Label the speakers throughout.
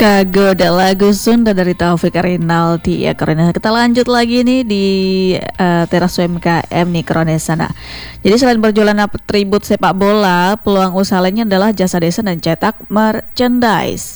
Speaker 1: Kagoda lagu Sunda dari Taufik Rinaldi ya Karena kita lanjut lagi nih di teras UMKM nih Kronesana. Jadi selain berjualan atribut sepak bola, peluang usaha lainnya adalah jasa desain dan cetak merchandise.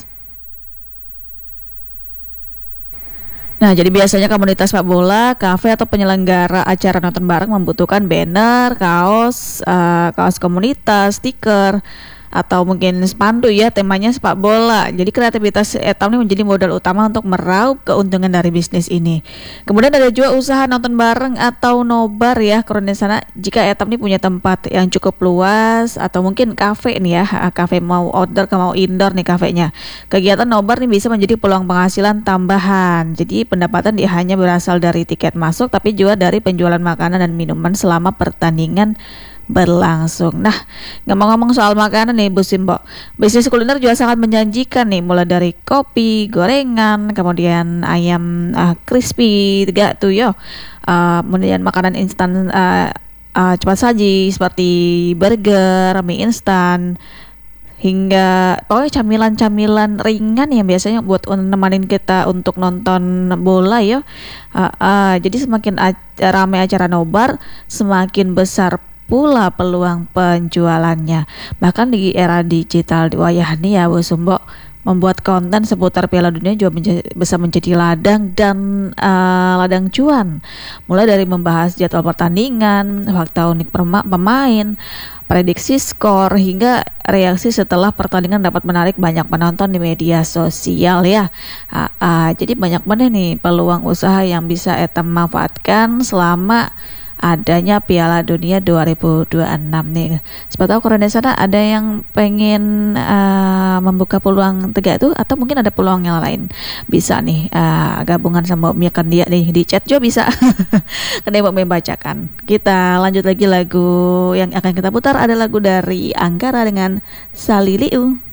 Speaker 1: Nah, jadi biasanya komunitas sepak bola, kafe atau penyelenggara acara nonton bareng membutuhkan banner, kaos komunitas, stiker, atau mungkin spanduk ya temanya sepak bola. Jadi kreativitas Etam ini menjadi modal utama untuk meraup keuntungan dari bisnis ini. Kemudian ada juga usaha nonton bareng atau nobar ya karena di sana jika Etam ini punya tempat yang cukup luas atau mungkin kafe nih ya, kafe mau outdoor ke mau indoor nih kafenya. Kegiatan nobar nih bisa menjadi peluang penghasilan tambahan. Jadi pendapatan dia hanya berasal dari tiket masuk tapi juga dari penjualan makanan dan minuman selama pertandingan berlangsung. Nah, ngomong-ngomong soal makanan nih Bu Simbo, bisnis kuliner juga sangat menjanjikan nih, mulai dari kopi, gorengan, kemudian ayam crispy, tiga tuh yo, kemudian makanan instan cepat saji seperti burger, mie instan, hingga pokoknya camilan-camilan ringan yang biasanya buat nemenin kita untuk nonton bola ya. Jadi semakin ramai acara nobar, semakin besar pula peluang penjualannya. Bahkan di era digital wayah nih ya Bu Sumbo, membuat konten seputar Piala Dunia juga bisa menjadi ladang dan ladang cuan. Mulai dari membahas jadwal pertandingan, fakta unik pemain, prediksi skor, hingga reaksi setelah pertandingan dapat menarik banyak penonton di media sosial ya. Jadi banyak banget nih peluang usaha yang bisa Etam manfaatkan selama adanya Piala Dunia 2026 nih. Siapa tahu Korea sana ada yang pengen membuka peluang tegak itu, atau mungkin ada peluang yang lain. Bisa nih gabungan sama Miakan dia nih di chat juga bisa. Karena mau membacakan. Kita lanjut lagi, lagu yang akan kita putar ada lagu dari Anggara dengan Saliliu.